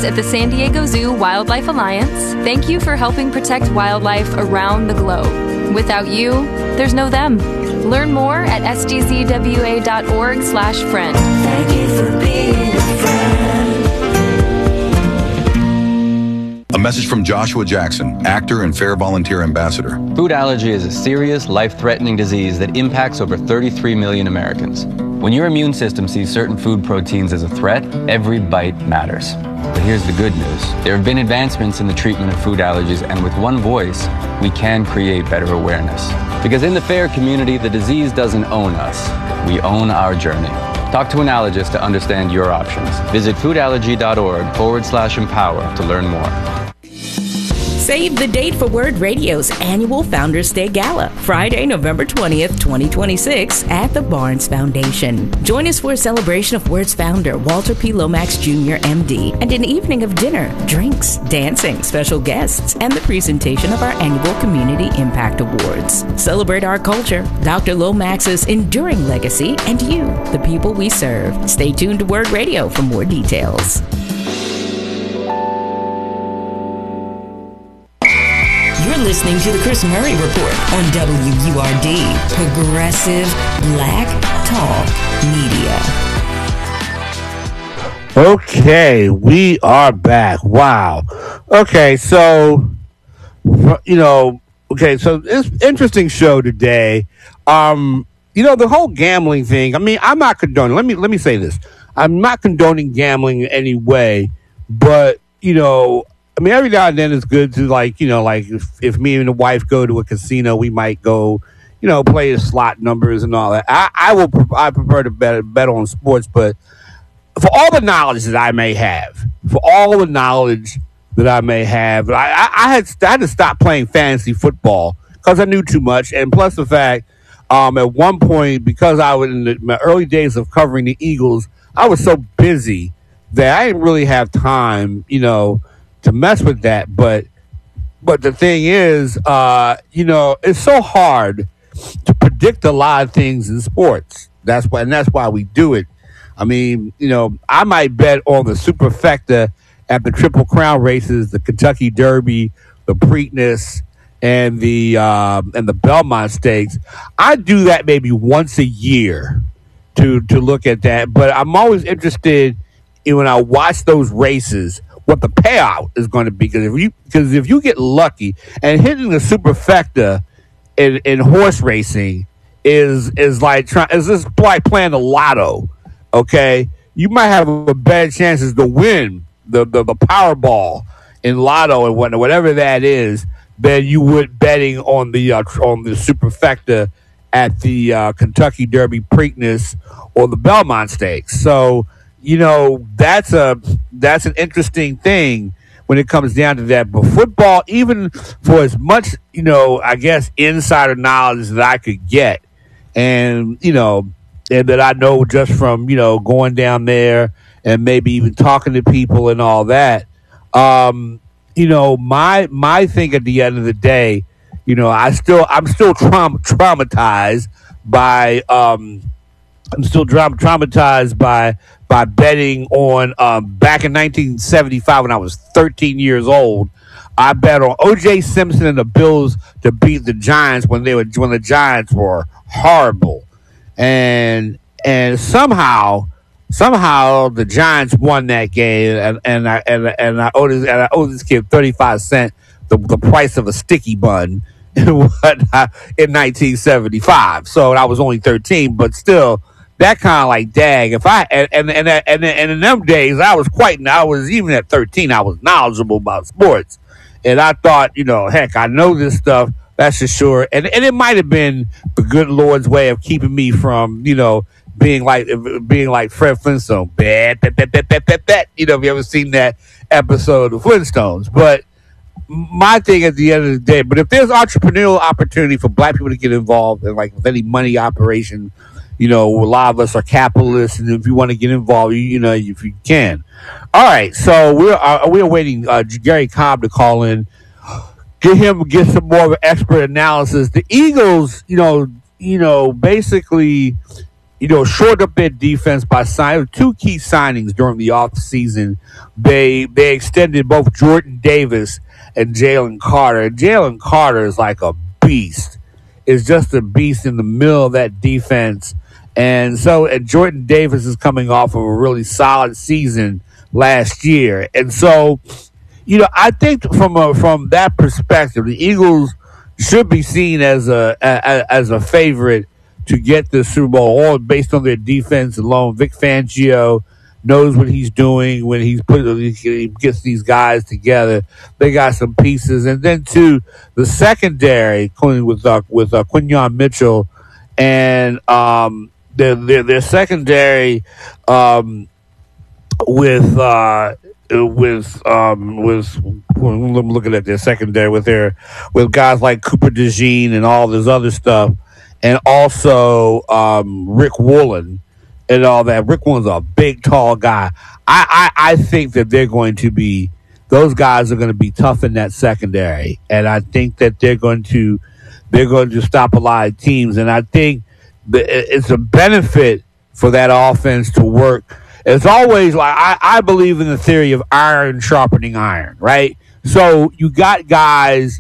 at the San Diego Zoo Wildlife Alliance, thank you for helping protect wildlife around the globe. Without you, there's no them. Learn more at sdzwa.org/friend. Thank you for being a friend. A message from Joshua Jackson, actor and Fair Volunteer Ambassador. Food allergy is a serious, life-threatening disease that impacts over 33 million Americans. When your immune system sees certain food proteins as a threat, every bite matters. But here's the good news. There have been advancements in the treatment of food allergies, and with one voice, we can create better awareness. Because in the FAIR community, the disease doesn't own us. We own our journey. Talk to an allergist to understand your options. Visit foodallergy.org/empower to learn more. Save the date for Word Radio's annual Founders Day Gala, Friday, November 20th, 2026, at the Barnes Foundation. Join us for a celebration of Word's founder, Walter P. Lomax Jr., MD, and an evening of dinner, drinks, dancing, special guests, and the presentation of our annual Community Impact Awards. Celebrate our culture, Dr. Lomax's enduring legacy, and you, the people we serve. Stay tuned to Word Radio for more details. You're listening to the Chris Murray Report on WURD, Progressive Black Talk Media. Okay, we are back. Wow. Okay, so it's interesting show today. The whole gambling thing. I mean, I'm not condoning. Let me say this. I'm not condoning gambling in any way, but I mean, every now and then it's good to if me and the wife go to a casino, we might go, play the slot numbers and all that. I prefer to bet on sports, but for all the knowledge that I may have, I had to stop playing fantasy football because I knew too much, and plus the fact, at one point, because I was in my early days of covering the Eagles, I was so busy that I didn't really have time, to mess with that. But the thing is, it's so hard to predict a lot of things in sports. That's why we do it. I mean, I might bet on the superfecta at the Triple Crown races, the Kentucky Derby, the Preakness, and the Belmont Stakes. I do that maybe once a year to look at that. But I'm always interested in, when I watch those races, what the payout is going to be, because if you get lucky, and hitting the superfecta in horse racing is like playing the lotto. Okay, you might have a better chances to win the Powerball in lotto and whatever that is than you would betting on the superfecta at the Kentucky Derby, Preakness, or the Belmont Stakes. So that's an interesting thing when it comes down to that. But football, even for as much, I guess, insider knowledge that I could get, and that I know just from, going down there and maybe even talking to people and all that, my thing at the end of the day, I'm still traumatized by, by betting on, back in 1975 when I was 13 years old. I bet on O.J. Simpson and the Bills to beat the Giants when the Giants were horrible, and somehow the Giants won that game, and I owe this kid 35 cents, the price of a sticky bun in 1975. So I was only 13, but still. That kind of like, dang, if I, and in them days, I was even at 13, I was knowledgeable about sports. And I thought, heck, I know this stuff, that's for sure. And it might have been the good Lord's way of keeping me from, being like Fred Flintstone. If you ever seen that episode of Flintstones. But my thing at the end of the day, but if there's entrepreneurial opportunity for black people to get involved in with any money operation, a lot of us are capitalists, and if you want to get involved, if you can. All right, so we're waiting Gary Cobb to call in, get some more of an expert analysis. The Eagles, basically, shored up their defense by signing two key signings during the offseason. They extended both Jordan Davis and Jalen Carter. Jalen Carter is like a beast. Is just a beast in the middle of that defense. And Jordan Davis is coming off of a really solid season last year. And so, I think from that perspective, the Eagles should be seen as a favorite to get the Super Bowl, all based on their defense alone. Vic Fangio knows what he's doing when he gets these guys together. They got some pieces, and then too the secondary with Quinyon Mitchell and their secondary with I'm looking at their secondary with guys like Cooper DeJean and all this other stuff, and also Rick Woolen and all that. Rick Woolen's a big, tall guy. I think that those guys are going to be tough in that secondary, and I think that they're going to stop a lot of teams, and I think it's a benefit for that offense to work. It's always like I believe in the theory of iron sharpening iron, right? So you got guys,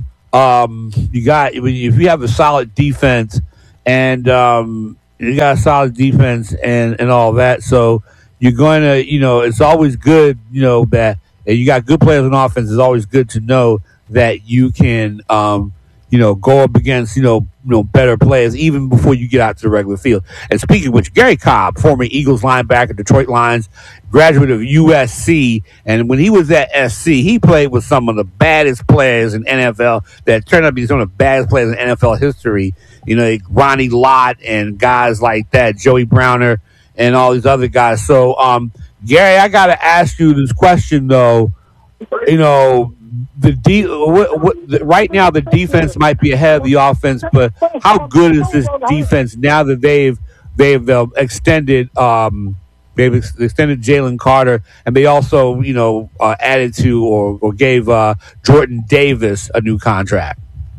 if you have a solid defense and you got a solid defense and all that, so you're going to, it's always good, that and you got good players on offense. It's always good to know that you can, go up against, better players even before you get out to the regular field. And speaking of which, Gary Cobb, former Eagles linebacker, Detroit Lions, graduate of USC, and when he was at SC, he played with some of the baddest players in NFL that turned out to be some of the baddest players in NFL history. Like Ronnie Lott and guys like that, Joey Browner and all these other guys. So, Gary, I got to ask you this question, though. Right now the defense might be ahead of the offense, but how good is this defense now that they've extended Jalen Carter, and they also added to or gave Jordan Davis a new contract?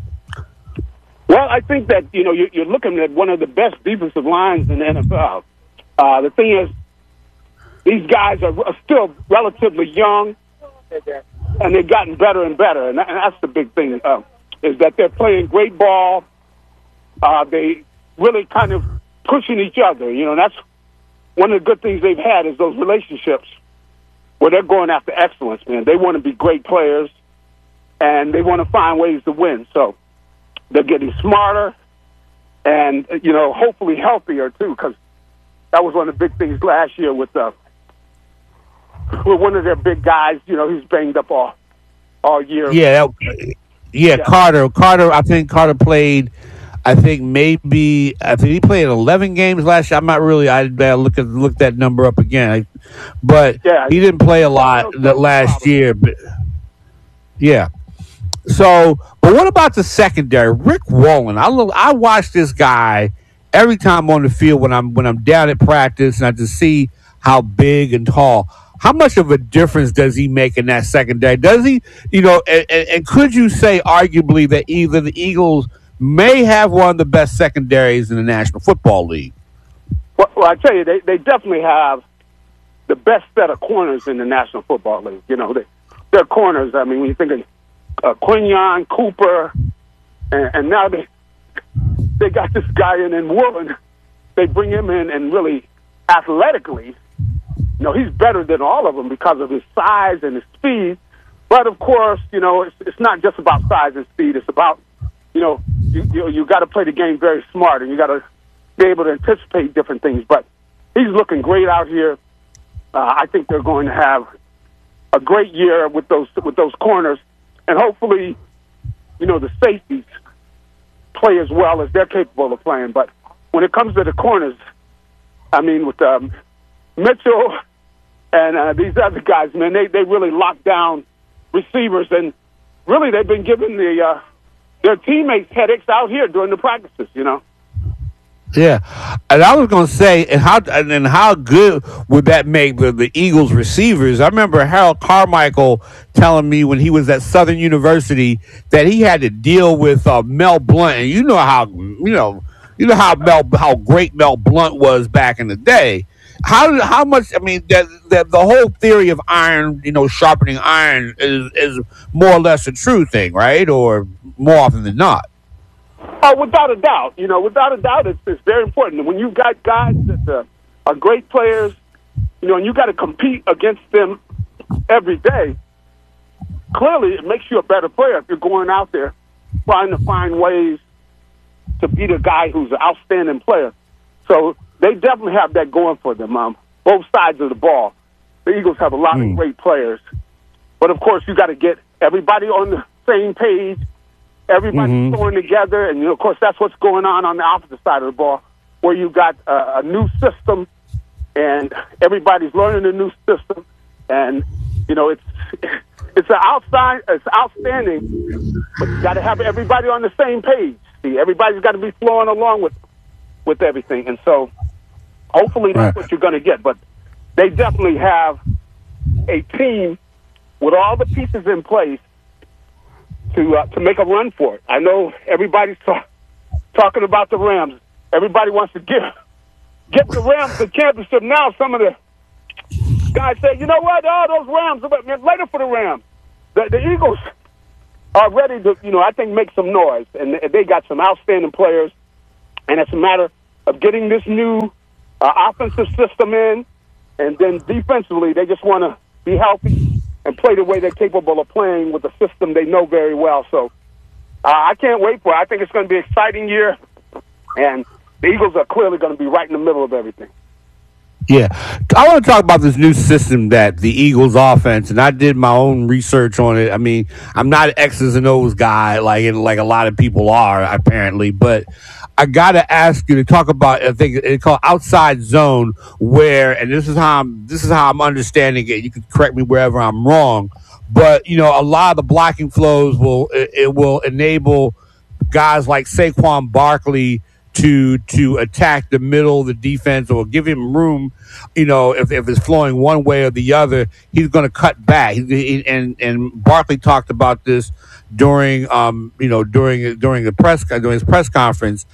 Well, I think that you're looking at one of the best defensive lines in the NFL. The thing is, these guys are still relatively young, and they've gotten better and better, and that's the big thing, is that they're playing great ball. They really kind of pushing each other. That's one of the good things they've had is those relationships where they're going after excellence, man. They want to be great players, and they want to find ways to win. So they're getting smarter and, hopefully healthier, too, because that was one of the big things last year with one of their big guys. He's banged up all year. Yeah. Carter. I think Carter played. I think he played 11 games last year. I'm not really. I look that number up again. But he didn't play a lot last year. But yeah. So, but what about the secondary? Rick Woolen. I watch this guy every time on the field when I'm down at practice, and I just see how big and tall. How much of a difference does he make in that secondary? Does he, and could you say arguably that either the Eagles may have one of the best secondaries in the National Football League? Well, I tell you, they definitely have the best set of corners in the National Football League. They're corners. I mean, when you think of Quinyon, Cooper, and now they got this guy in Woolen. They bring him in, and really athletically, he's better than all of them because of his size and his speed. But of course, it's not just about size and speed. It's about, you got to play the game very smart, and you got to be able to anticipate different things. But he's looking great out here. I think they're going to have a great year with those corners, and hopefully, the safeties play as well as they're capable of playing. But when it comes to the corners, I mean, with Mitchell and these other guys, man, they really lock down receivers, and really they've been giving their teammates headaches out here during the practices. Yeah, and I was going to say, and how good would that make the Eagles receivers? I remember Harold Carmichael telling me when he was at Southern University that he had to deal with Mel Blount, and how You know how great Mel Blunt was back in the day. How much? I mean, the whole theory of iron, sharpening iron is more or less a true thing, right? Or more often than not. Without a doubt, it's very important. When you've got guys that are great players, and you got to compete against them every day. Clearly, it makes you a better player if you're going out there trying to find ways to beat a guy who's an outstanding player. So they definitely have that going for them. Both sides of the ball. The Eagles have a lot of great players, but of course, you got to get everybody on the same page. Everybody's throwing together, and of course, that's what's going on the opposite side of the ball, where you got a new system, and everybody's learning a new system, and it's outstanding, but you got to have everybody on the same page. See, everybody's got to be flowing along with everything, and so hopefully that's what you're going to get. But they definitely have a team with all the pieces in place to make a run for it. I know everybody's talking about the Rams. Everybody wants to get the Rams the championship now. Some of the guys say, you know what? Oh, those Rams, later for the Rams. The Eagles are ready to, I think, make some noise. And they got some outstanding players. And it's a matter of getting this new offensive system in. And then defensively, they just want to be healthy and play the way they're capable of playing with the system they know very well. So I can't wait for it. I think it's going to be an exciting year. And the Eagles are clearly going to be right in the middle of everything. Yeah. I want to talk about this new system that the Eagles offense, and I did my own research on it. I mean, I'm not an X's and O's guy like a lot of people are, apparently, but I got to ask you to talk about, I think it's called outside zone, where, and this is how I'm understanding it. You can correct me wherever I'm wrong, but a lot of the blocking flows will enable guys like Saquon Barkley to attack the middle of the defense or give him room. If it's flowing one way or the other, he's going to cut back. And Barkley talked about this during his press conference.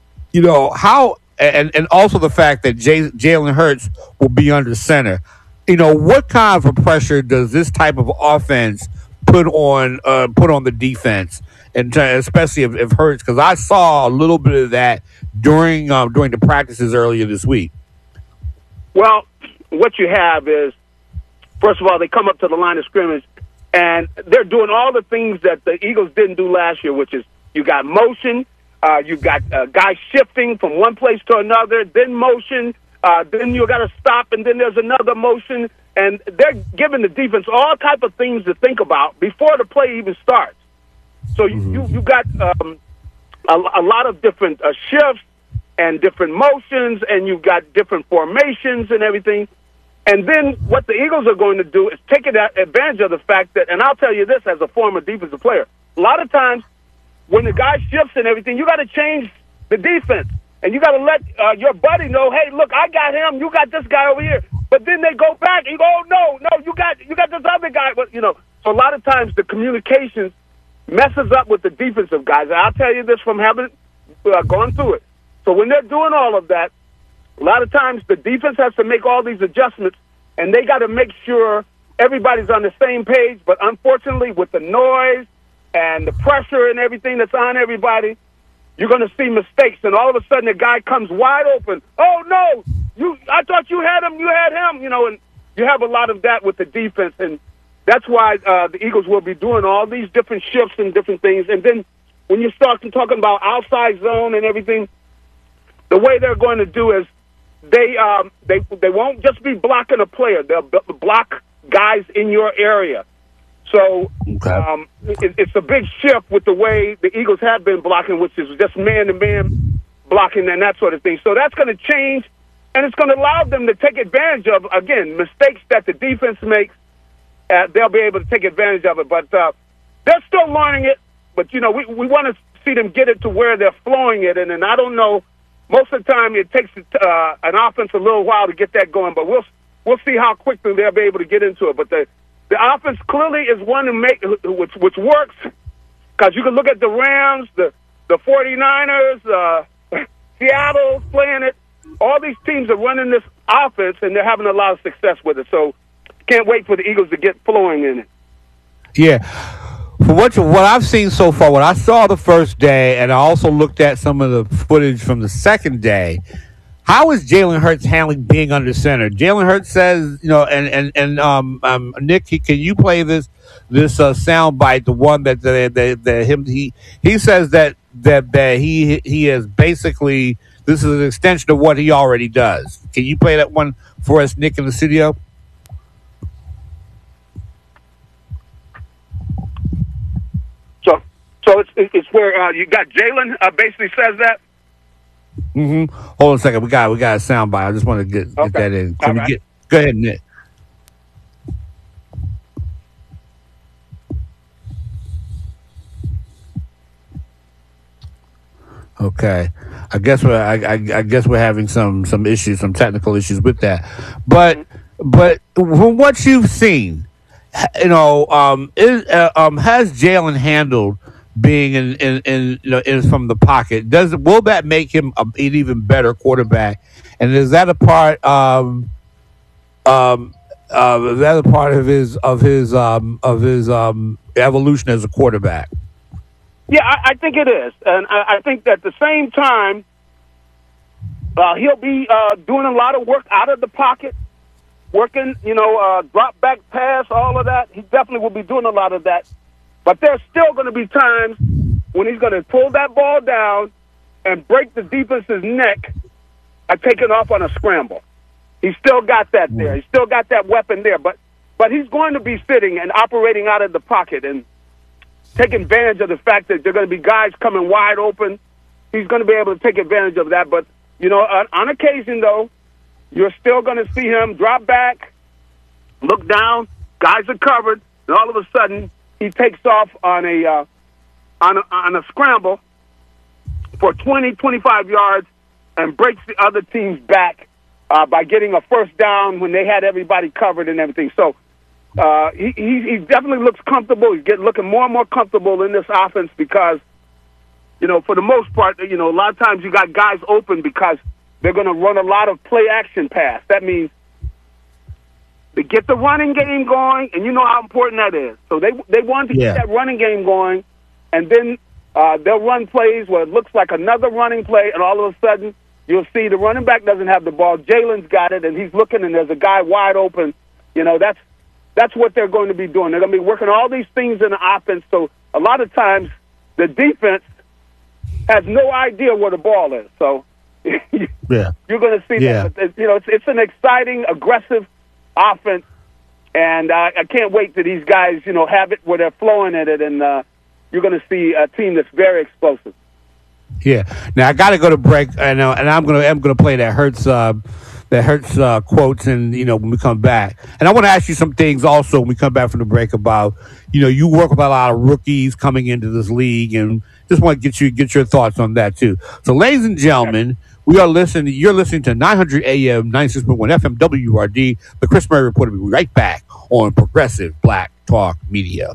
How and also the fact that Jalen Hurts will be under center. What kind of a pressure does this type of offense put on the defense, and especially if Hurts? Because I saw a little bit of that during the practices earlier this week. Well, what you have is, first of all, they come up to the line of scrimmage, and they're doing all the things that the Eagles didn't do last year, which is you got motion, you've got guys shifting from one place to another, then motion, then you got to stop, and then there's another motion, and they're giving the defense all type of things to think about before the play even starts. So you got a lot of different shifts and different motions, and you've got different formations and everything. And then what the Eagles are going to do is take advantage of the fact that, and I'll tell you this as a former defensive player, a lot of times when the guy shifts and everything, you got to change the defense. And you got to let your buddy know, hey, look, I got him, you got this guy over here. But then they go back and you go, oh, no, you got this other guy. But, so a lot of times the communications messes up with the defensive guys. And I'll tell you this from having gone through it. So when they're doing all of that, a lot of times the defense has to make all these adjustments, and they got to make sure everybody's on the same page. But unfortunately, with the noise and the pressure and everything that's on everybody, you're going to see mistakes. And all of a sudden, the guy comes wide open. Oh, no, I thought you had him, and you have a lot of that with the defense. And that's why the Eagles will be doing all these different shifts and different things. And then when you start talking about outside zone and everything, the way they're going to do is they won't just be blocking a player. They'll block guys in your area. So it's a big shift with the way the Eagles have been blocking, which is just man-to-man blocking and that sort of thing. So that's going to change, and it's going to allow them to take advantage of, again, mistakes that the defense makes. They'll be able to take advantage of it. But they're still learning it. But, we want to see them get it to where they're flowing it. And I don't know. Most of the time, it takes an offense a little while to get that going, but we'll see how quickly they'll be able to get into it. But the offense clearly is one which works, because you can look at the Rams, the 49ers, Seattle's playing it. All these teams are running this offense, and they're having a lot of success with it. So can't wait for the Eagles to get flowing in it. Yeah. For what I've seen so far, what I saw the first day, and I also looked at some of the footage from the second day, how is Jalen Hurts handling being under center? Jalen Hurts says, and Nick, can you play this sound bite? The one that he says that he is basically, this is an extension of what he already does. Can you play that one for us, Nick, in the studio? So it's where you got Jalen basically says that. Mm-hmm. Hold on a second. We got a sound bite. I just want to get that in. Can we go ahead, Nick. Okay. I guess we're having some issues, some technical issues with that. But from what you've seen, has Jalen handled being in from the pocket? Will that make him an even better quarterback? And is that a part of his evolution as a quarterback? Yeah, I think it is, and I think at the same time he'll be doing a lot of work out of the pocket, working, drop back pass, all of that. He definitely will be doing a lot of that. But there's still going to be times when he's going to pull that ball down and break the defense's neck by taking off on a scramble. He's still got that there. He's still got that weapon there. But he's going to be sitting and operating out of the pocket and taking advantage of the fact that there are going to be guys coming wide open. He's going to be able to take advantage of that. But, on occasion, though, you're still going to see him drop back, look down, guys are covered, and all of a sudden he takes off on a scramble for 20, 25 yards and breaks the other team's back by getting a first down when they had everybody covered and everything. So he definitely looks comfortable. He's looking more and more comfortable in this offense because, for the most part, a lot of times you got guys open because they're going to run a lot of play-action pass. That means they get the running game going, and you know how important that is. So they want to get that running game going, and then they'll run plays where it looks like another running play, and all of a sudden you'll see the running back doesn't have the ball. Jalen's got it, and he's looking, and there's a guy wide open. That's what they're going to be doing. They're going to be working all these things in the offense. So a lot of times the defense has no idea where the ball is. So you're going to see that. But, it's an exciting, aggressive offense, and I can't wait till these guys, have it where they're flowing at it, and you're going to see a team that's very explosive. Yeah. Now I got to go to break, and I'm going to play that Hurts quotes, and when we come back, and I want to ask you some things also when we come back from the break about you work with a lot of rookies coming into this league, and just want to get your thoughts on that too. So, ladies and gentlemen, you're listening to 900 AM 96.1 FM WRD, the Chris Murray Report. We'll be right back on Progressive Black Talk Media.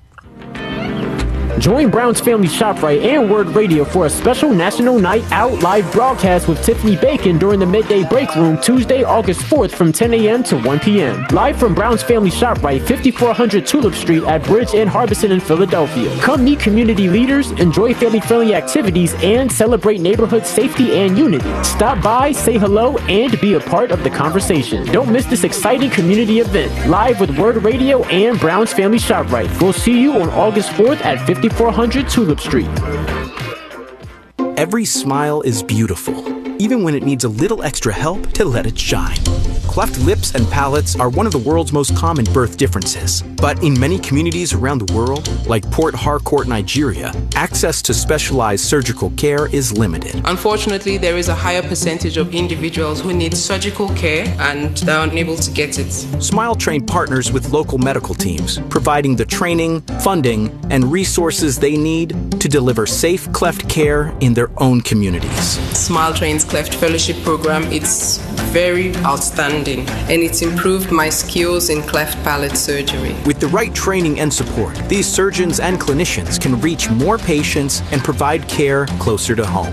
Join Brown's Family ShopRite and Word Radio for a special National Night Out live broadcast with Tiffany Bacon during the Midday Break Room Tuesday, August 4th from 10 a.m. to 1 p.m. Live from Brown's Family ShopRite, 5400 Tulip Street at Bridge and Harbison in Philadelphia. Come meet community leaders, enjoy family-friendly activities, and celebrate neighborhood safety and unity. Stop by, say hello, and be a part of the conversation. Don't miss this exciting community event. Live with Word Radio and Brown's Family ShopRite. We'll see you on August 4th at 5400 Tulip Street. Every smile is beautiful, even when it needs a little extra help to let it shine. Cleft lips and palates are one of the world's most common birth differences. But in many communities around the world, like Port Harcourt, Nigeria, access to specialized surgical care is limited. Unfortunately, there is a higher percentage of individuals who need surgical care and are unable to get it. Smile Train partners with local medical teams, providing the training, funding, and resources they need to deliver safe cleft care in their own communities. Smile Train's Cleft Fellowship Program, it's very outstanding, and it's improved my skills in cleft palate surgery. With the right training and support, these surgeons and clinicians can reach more patients and provide care closer to home.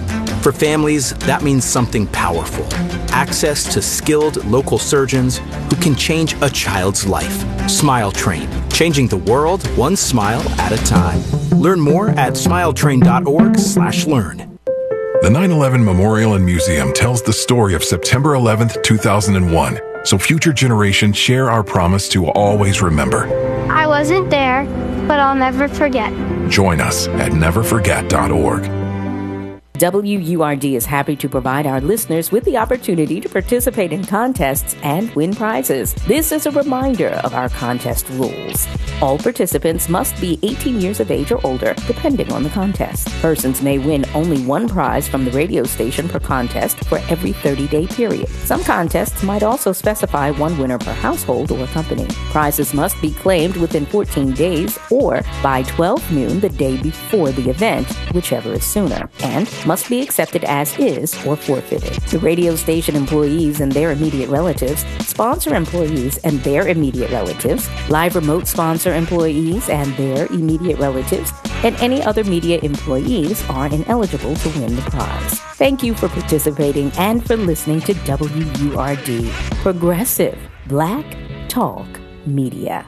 For families, that means something powerful. Access to skilled local surgeons who can change a child's life. Smile Train, changing the world one smile at a time. Learn more at smiletrain.org/learn. The 9/11 Memorial and Museum tells the story of September 11th, 2001, so future generations share our promise to always remember. I wasn't there, but I'll never forget. Join us at neverforget.org. WURD is happy to provide our listeners with the opportunity to participate in contests and win prizes. This is a reminder of our contest rules. All participants must be 18 years of age or older, depending on the contest. Persons may win only one prize from the radio station per contest for every 30-day period. Some contests might also specify one winner per household or company. Prizes must be claimed within 14 days or by 12 noon the day before the event, whichever is sooner, and must be accepted as is or forfeited. The radio station employees and their immediate relatives, sponsor employees and their immediate relatives, live remote sponsor employees and their immediate relatives, and any other media employees are ineligible to win the prize. Thank you for participating and for listening to WURD, Progressive Black Talk Media.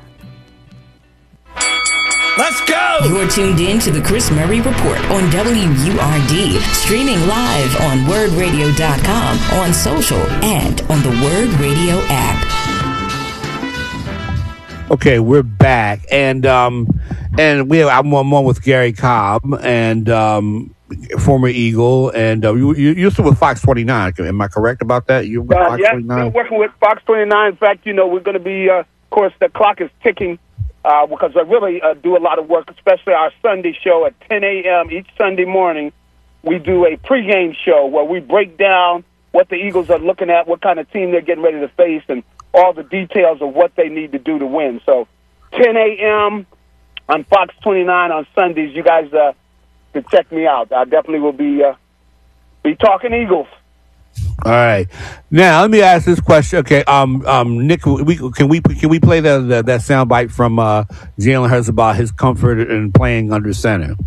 Let's go! You're tuned in to the Chris Murray Report on WURD, streaming live on wordradio.com, on social, and on the Word Radio app. Okay, we're back, and I'm on with Gary Cobb, and former Eagle, and you're still with Fox 29. Am I correct about that? You're with Fox 29? Yes, working with Fox 29. In fact, we're going to be, of course, the clock is ticking. Because I really do a lot of work, especially our Sunday show at 10 a.m. each Sunday morning. We do a pregame show where we break down what the Eagles are looking at, what kind of team they're getting ready to face, and all the details of what they need to do to win. So 10 a.m. on Fox 29 on Sundays, you guys can check me out. I definitely will be talking Eagles. All right. Now let me ask this question. Okay, Nick, can we play that sound bite from Jalen Hurts about his comfort in playing under center?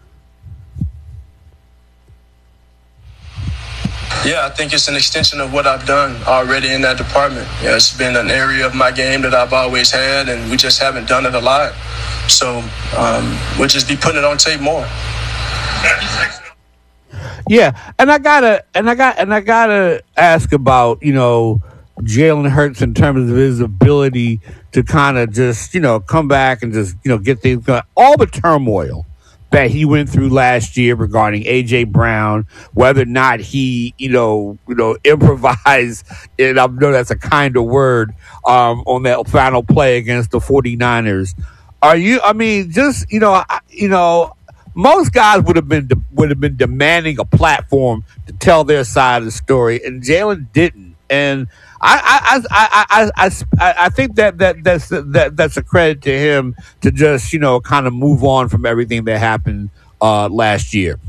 Yeah, I think it's an extension of what I've done already in that department. Yeah, it's been an area of my game that I've always had, and we just haven't done it a lot. So we'll just be putting it on tape more. Yeah, and I gotta ask about Jalen Hurts in terms of his ability to kind of just come back and just get things going. All the turmoil that he went through last year regarding A.J. Brown, whether or not he improvised, and I know that's a kind of word, on that final play against the 49ers. Most guys would have been demanding a platform to tell their side of the story, and Jalen didn't. And I think that's a credit to him to just kind of move on from everything that happened last year.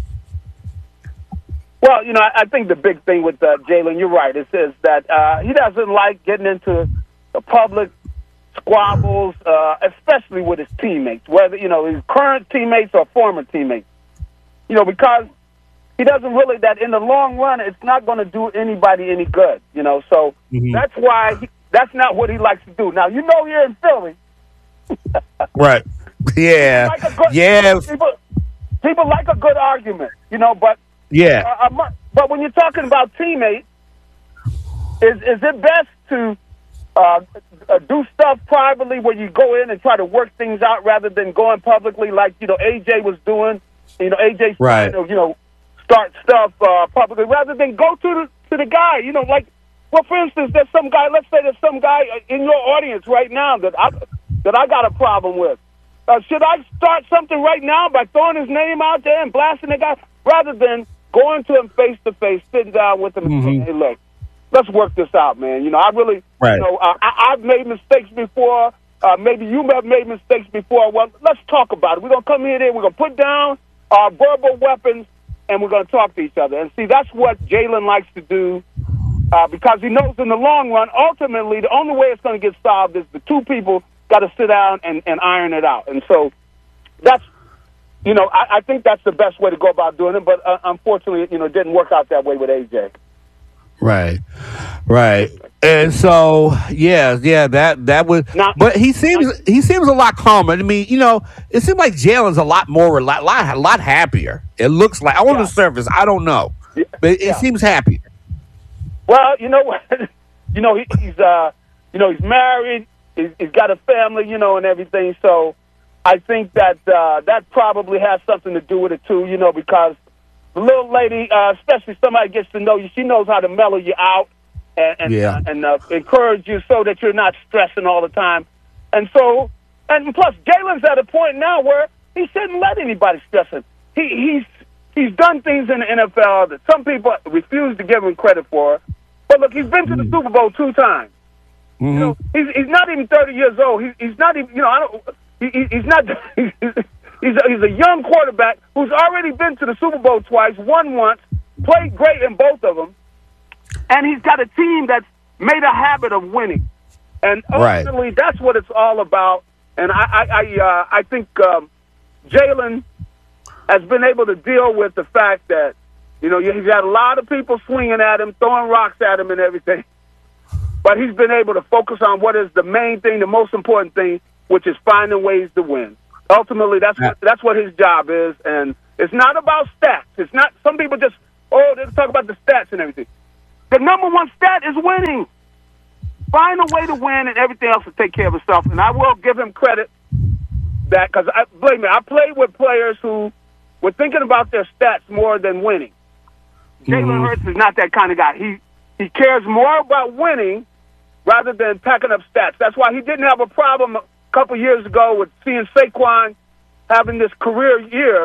Well, I think the big thing with Jalen, you're right, is that he doesn't like getting into the public squabbles, especially with his teammates, whether his current teammates or former teammates. Because he doesn't really, that in the long run, it's not going to do anybody any good. So that's why that's not what he likes to do. Now here in Philly, right? Yeah, people like a good argument, but yeah, but when you're talking about teammates, is it best to do stuff privately where you go in and try to work things out rather than going publicly like AJ was doing? AJ right. Start stuff publicly rather than go to the guy. For instance, there's some guy. Let's say there's some guy in your audience right now that I got a problem with. Should I start something right now by throwing his name out there and blasting the guy rather than going to him face to face, sitting down with him and saying, "Hey, look, let's work this out, man. I really, right. I've made mistakes before. Maybe you have made mistakes before. Well, let's talk about it. We're going to come here today. We're going to put down our verbal weapons, and we're going to talk to each other." And see, that's what Jalen likes to do because he knows in the long run, ultimately, the only way it's going to get solved is the two people got to sit down and iron it out. And so that's I think that's the best way to go about doing it. But unfortunately, it didn't work out that way with AJ. Right. And so, that was. But he seems a lot calmer. I mean, it seems like Jalen's a lot more, a lot happier. It looks like on the surface. I don't know, but it seems happier. Well, you know what? He's married. He's got a family, and everything. So I think that that probably has something to do with it too, because the little lady, especially somebody gets to know you, she knows how to mellow you out and encourage you so that you're not stressing all the time. And plus, Jalen's at a point now where he shouldn't let anybody stress him. He's done things in the NFL that some people refuse to give him credit for. But look, he's been to the Super Bowl 2 times. Mm-hmm. He's not even 30 years old. He's not even, he's not. He's a young quarterback who's already been to the Super Bowl twice, won once, played great in both of them, and he's got a team that's made a habit of winning. And ultimately, that's what it's all about. And I think Jalen has been able to deal with the fact that he's got a lot of people swinging at him, throwing rocks at him, and everything. But he's been able to focus on what is the main thing, the most important thing, which is finding ways to win. Ultimately, that's what his job is, and it's not about stats. It's not. Some people just they talk about the stats and everything. The number one stat is winning. Find a way to win, and everything else will take care of itself. And I will give him credit that because believe me, I played with players who were thinking about their stats more than winning. Jalen Hurts is not that kind of guy. He cares more about winning rather than packing up stats. That's why he didn't have a problem a couple years ago with seeing Saquon having this career year,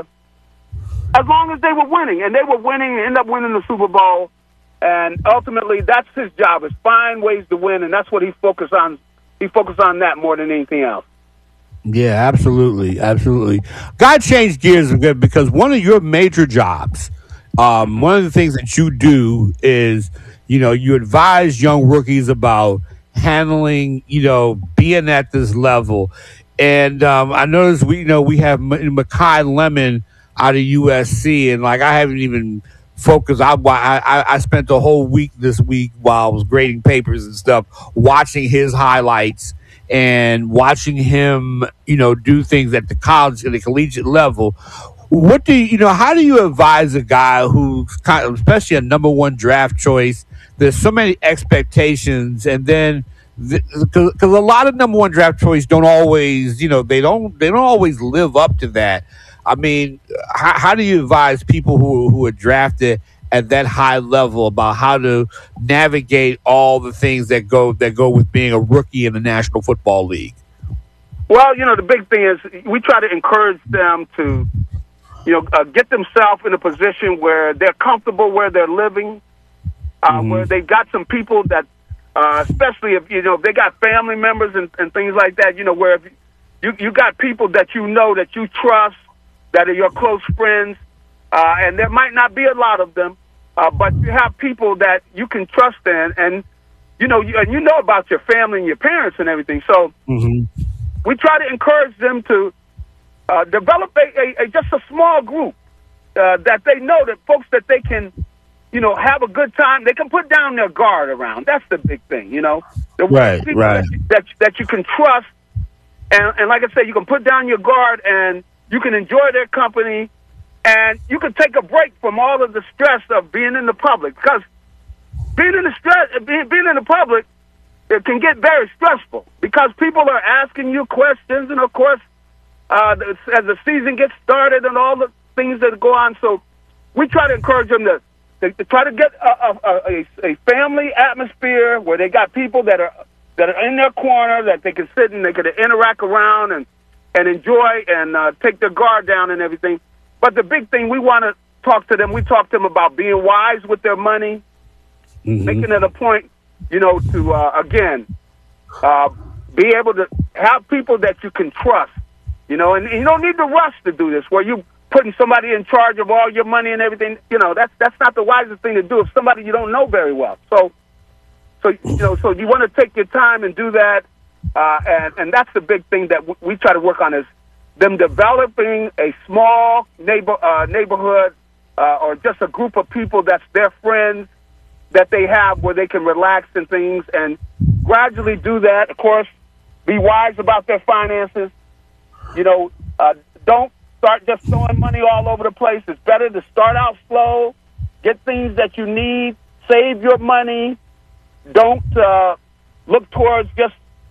as long as they were winning. And they were winning and ended up winning the Super Bowl. And ultimately, that's his job, is find ways to win, and that's what he focused on. He focused on that more than anything else. Yeah, absolutely. God changed gears a bit because one of your major jobs, one of the things that you do is, you advise young rookies about handling, being at this level. And I noticed we have Makai Lemon out of USC, and I haven't even focused. I spent the whole week this week while I was grading papers and stuff, watching his highlights and watching him, do things at the collegiate level. What do how do you advise a guy who's especially a number one draft choice? There's so many expectations, and then because a lot of number one draft choice don't always, they don't always live up to that. I mean, how do you advise people who are drafted at that high level about how to navigate all the things that go with being a rookie in the National Football League? Well, the big thing is we try to encourage them to, get themselves in a position where they're comfortable where they're living, where they got some people that, especially if they got family members and things like that, where if you got people that that you trust, that are your close friends, and there might not be a lot of them, but you have people that you can trust in, and you know about your family and your parents and everything. So we try to encourage them to develop just a small group that they know, that folks that they can, have a good time. They can put down their guard around. That's the big thing, the people that you can trust, and like I said, you can put down your guard and you can enjoy their company, and you can take a break from all of the stress of being in the public, because being in the public, it can get very stressful because people are asking you questions, and of course, as the season gets started and all the things that go on. So we try to encourage them to try to get a family atmosphere where they got people that are in their corner that they can sit and they can interact around and enjoy and take their guard down and everything. But the big thing, we want to talk to them. We talk to them about being wise with their money, making it a point, to, again, be able to have people that you can trust, and you don't need to rush to do this, where you putting somebody in charge of all your money and everything. That's not the wisest thing to do if somebody you don't know very well. So you want to take your time and do that. And that's the big thing that we try to work on, is them developing a small neighborhood or just a group of people that's their friends that they have where they can relax and things, and gradually do that. Of course, be wise about their finances. Don't start just throwing money all over the place. It's better to start out slow, get things that you need, save your money. Don't look towards just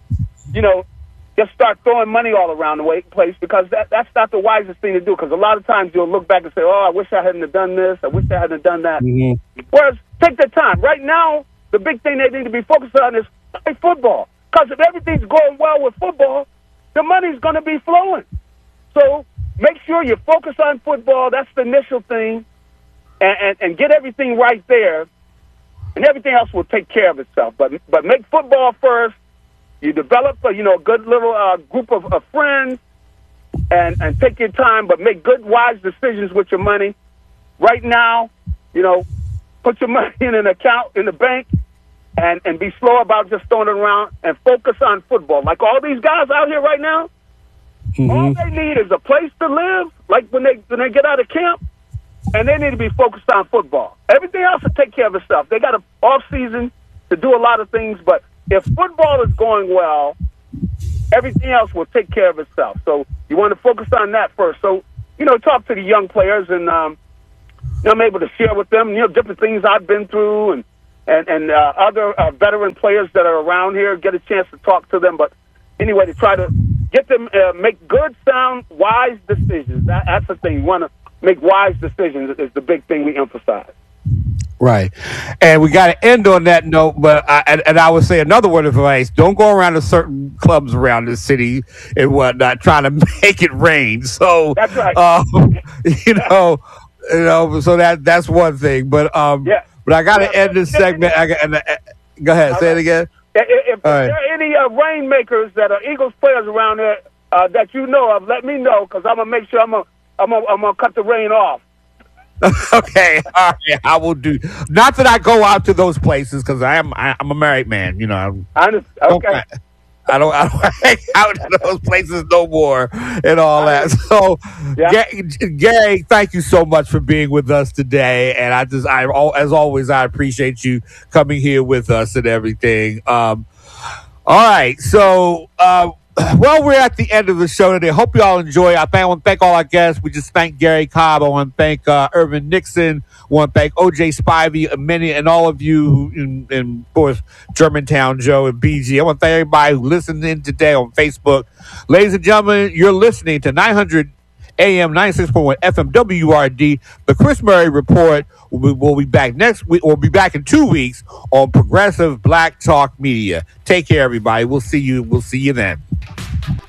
start throwing money all around the place, because that's not the wisest thing to do, because a lot of times you'll look back and say, oh, I wish I hadn't have done this. I wish I hadn't have done that. Mm-hmm. Whereas, take the time. Right now, the big thing they need to be focused on is football, because if everything's going well with football, the money's going to be flowing. So make sure you focus on football. That's the initial thing, and get everything right there, and everything else will take care of itself. But make football first. You develop a good little group of friends, and take your time, but make good, wise decisions with your money. Right now, put your money in an account in the bank, and be slow about just throwing it around, and focus on football. Like all these guys out here right now, mm-hmm. all they need is a place to live, like when they get out of camp, and they need to be focused on football. Everything else will take care of itself. They got an off season to do a lot of things, but if football is going well, everything else will take care of itself. So you want to focus on that first. So, talk to the young players, and I'm able to share with them, different things I've been through, and other veteran players that are around here, get a chance to talk to them. But anyway, to try to get them make good, sound, wise decisions. That's the thing. You want to make wise decisions is the big thing we emphasize. Right. And we got to end on that note, but I would say another word of advice: don't go around to certain clubs around the city and whatnot trying to make it rain. So that's right. So that's one thing. But but I got to end this segment. Go ahead, say it again. If there are any rainmakers that are Eagles players around there that you know of, let me know, because I'm gonna make sure I'm gonna cut the rain off. Okay, all right, I will do. Not that I go out to those places, because I'm a married man. Okay. I don't hang out in those places no more and all that. So, Gary, thank you so much for being with us today. And as always, I appreciate you coming here with us and everything. All right, so. Well, we're at the end of the show today. Hope you all enjoy. I want to thank all our guests. We just thank Gary Cobb. I want to thank Irvin Nixon. I want to thank OJ Spivey, and all of you in of course, Germantown Joe and BG. I want to thank everybody who listened in today on Facebook. Ladies and gentlemen, you're listening to 900 AM 96.1 FM WRD. The Chris Murray Report will be back next week. We'll be back in 2 weeks on Progressive Black Talk Media. Take care, everybody. We'll see you then.